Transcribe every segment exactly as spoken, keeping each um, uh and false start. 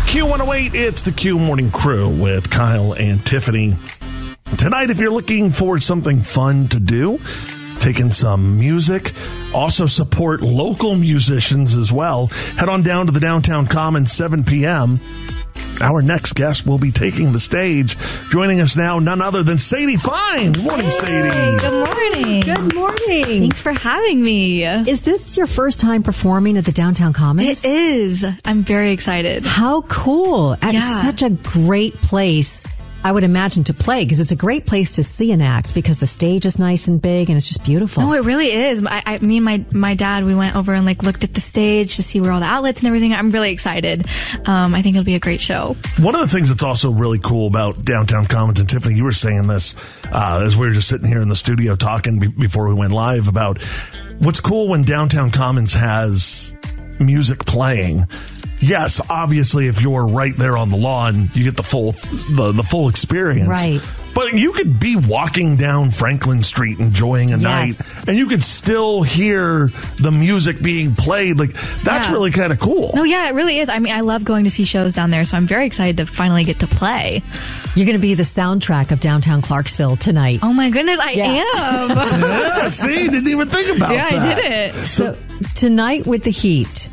Q one oh eight, it's the Q Morning Crew with Kyle and Tiffany. Tonight, if you're looking for something fun to do, take in some music, also support local musicians as well, head on down to the Downtown Commons, seven p.m. Our next guest will be taking the stage. Joining us now, none other than Sadie Fine. Good morning, hey, Sadie. Good morning. Good morning. Thanks for having me. Is this your first time performing at the Downtown Commons? It is. I'm very excited. How cool. At Yeah. such a great place, I would imagine, to play, because it's a great place to see an act because the stage is nice and big and it's just beautiful. No, it really is. I, I, me and my, my dad, we went over and like looked at the stage to see where all the outlets and everything. I'm really excited. Um, I think it'll be a great show. One of the things that's also really cool about Downtown Commons, and Tiffany, you were saying this uh, as we were just sitting here in the studio talking be- before we went live, about what's cool when Downtown Commons has music playing. Yes, obviously, if you're right there on the lawn, you get the full the, the full experience. Right. But you could be walking down Franklin Street enjoying a Yes. night, and you could still hear the music being played. Like, that's Yeah. really kind of cool. No, yeah, it really is. I mean, I love going to see shows down there, so I'm very excited to finally get to play. You're going to be the soundtrack of Downtown Clarksville tonight. Oh my goodness, I Yeah. am. Yeah, see, didn't even think about yeah, that. I did it. So tonight with the heat,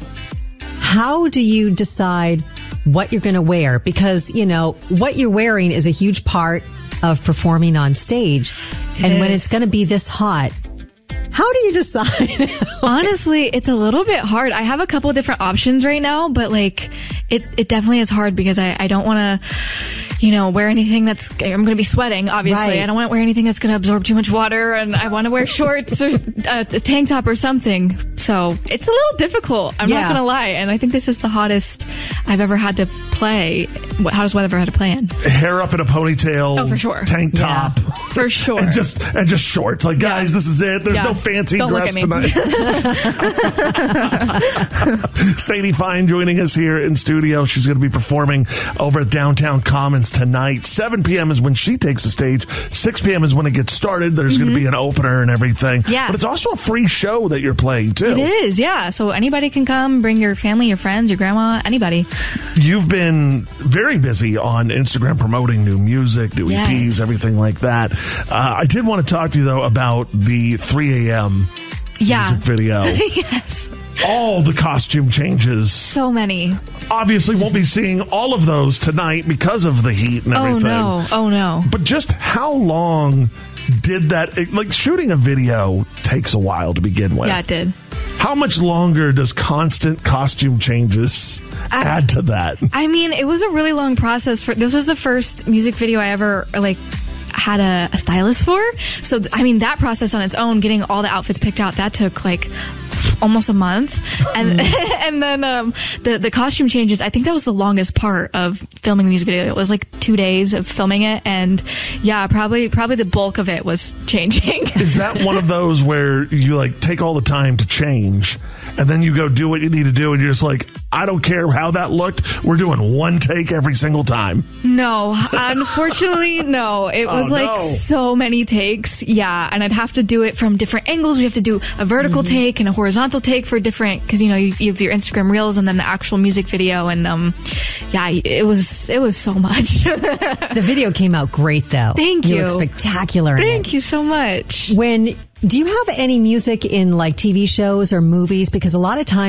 how do you decide what you're going to wear? Because, you know, what you're wearing is a huge part of performing on stage. It and when is. it's going to be this hot, how do you decide? Honestly, it's a little bit hard. I have a couple of different options right now, but like it, it definitely is hard because I, I don't want to, you know, wear anything that's, I'm going to be sweating, obviously. Right. I don't want to wear anything that's going to absorb too much water, and I want to wear shorts or a, a tank top or something. So it's a little difficult. I'm Yeah. not going to lie. And I think this is the hottest I've ever had to play, hottest weather I've ever had to play in. Hair up in a ponytail. Oh, for sure. Tank Yeah. top. For sure. And just and just shorts. Like, guys, Yeah. this is it. There's Yeah. no fancy Don't look dress at me. tonight. Sadie Fine joining us here in studio. She's going to be performing over at Downtown Commons tonight. seven p.m. is when she takes the stage. six p.m. is when it gets started. There's going to be an opener and everything. Yeah. But it's also a free show that you're playing, too. It is, yeah. So anybody can come, bring your family, your friends, your grandma, anybody. You've been very busy on Instagram promoting new music, new Yes. E Ps, everything like that. Uh, I did want to talk to you, though, about the three a.m. Yeah. music video. Yes. All the costume changes. So many. Obviously, won't be seeing all of those tonight because of the heat and Oh everything. no. Oh no. But just how long did that, it- like shooting a video takes a while to begin with. Yeah, it did. How much longer does constant costume changes I- add to that? I mean, it was a really long process. For this was the first music video I ever like had a, a stylist for. So I mean, that process on its own, getting all the outfits picked out, that took like almost a month. And and then um, the the costume changes, I think that was the longest part of filming the music video. It was like two days of filming it, and yeah, probably probably the bulk of it was changing. Is that one of those where you like take all the time to change and then you go do what you need to do and you're just like, I don't care how that looked. We're doing one take every single time. No, unfortunately, no. It was Oh, like no. so many takes. Yeah. And I'd have to do it from different angles. We have to do a vertical Mm-hmm. take and a horizontal take for different, because, you know, you, you have your Instagram reels and then the actual music video. And, um, yeah, it was, it was so much. The video came out great, though. Thank You you. look spectacular in it. Thank you so much. When do you have any music in like T V shows or movies? Because a lot of times